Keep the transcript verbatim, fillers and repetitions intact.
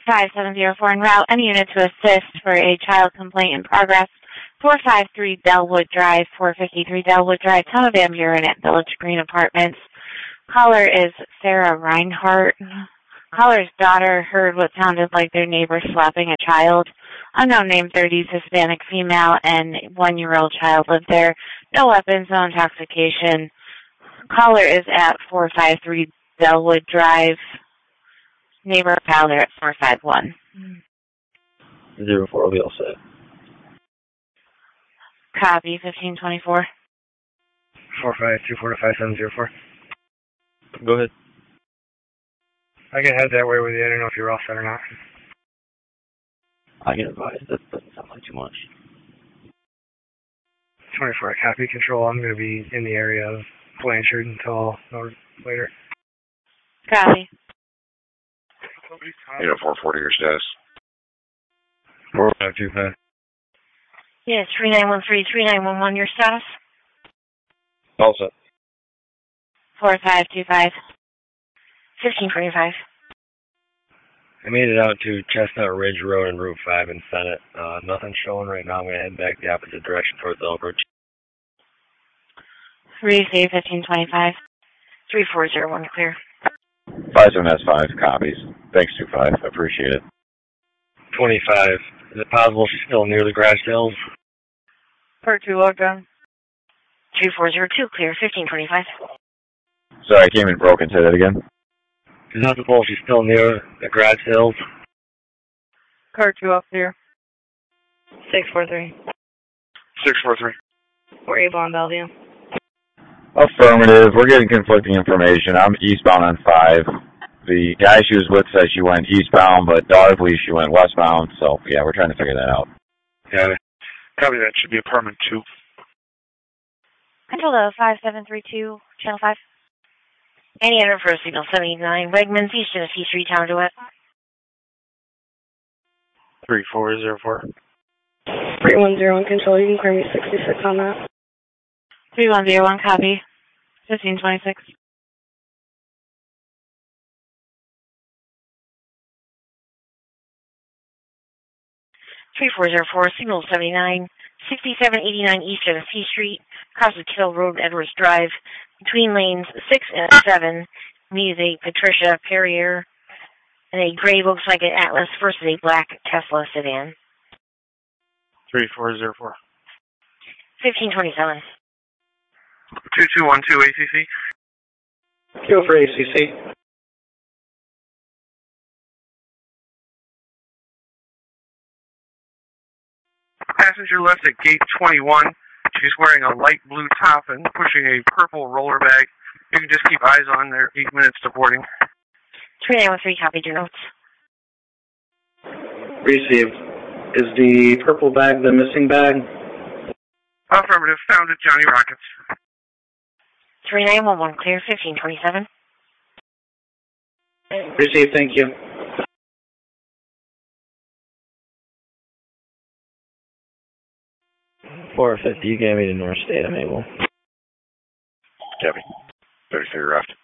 five seven zero four en route. Any unit to assist for a child complaint in progress. four five three Bellwood Drive, four fifty-three Bellwood Drive, town of Van Buren at Village Green Apartments. Caller is Sarah Reinhardt. Caller's daughter heard what sounded like their neighbor slapping a child. Unknown name, thirties, Hispanic female, and one-year-old child lived there. No weapons, no intoxication. Caller is at four five three Bellwood Drive. Neighbor Fowler at four five one. Zero four will be all set. Copy, fifteen twenty-four. four five two four to five seven zero four. Go ahead. I can head that way with you. I don't know if you're all set or not. I can advise. That doesn't sound like too much. twenty-four, copy control. I'm going to be in the area of Blanchard until later. Copy. eight oh four forty, your status. four five two five. Yes, three nine one three, three nine one one, your status? All set. four five two five. fifteen twenty-five. I made it out to Chestnut Ridge Road and Route five in Senate. Uh, nothing showing right now. I'm going to head back the opposite direction towards Elk Ridge. Receive fifteen twenty-five. three four zero one, clear. five seven S five, copies. Thanks, two five. I appreciate it. twenty-five. Is it possible she's still near the garage sales? Per two log down. three four zero two, clear. fifteen twenty-five. Sorry, I came in broken. Say that again. Is it possible she's still near the garage sales? Car two up there. six four three. six four three. We're able on Bellevue. Affirmative. We're getting conflicting information. I'm eastbound on five. The guy she was with said she went eastbound, but daughter believes she went westbound. So, yeah, we're trying to figure that out. Yeah. Copy that. Should be apartment two. Control to five seven three two, channel five. Any enter for signal seventy-nine. Wegmans, East Genesee Street, Town to it. three four zero four. three one zero one, control. You can clear me sixty-six on that. three one zero one, copy. fifteen twenty-six. three four zero four, signal seventy-nine, sixty-seven eighty-nine East Genesee Street, across the Kittle Road, Edwards Drive, between lanes six and seven, meets a Patricia Perrier, and a gray looks like an Atlas versus a black Tesla sedan. three four zero four. fifteen twenty-seven. two two one two A C C. Go for A C C. Passenger left at gate twenty-one. She's wearing a light blue top and pushing a purple roller bag. You can just keep eyes on there. Eight minutes to boarding. three nine one three, copied your notes. Received. Is the purple bag the missing bag? Affirmative. Found at Johnny Rockets. three nine one one, clear. fifteen twenty-seven. Received. Thank you. four fifty, you gave me the North State, I'm able. Copy. thirty-three left.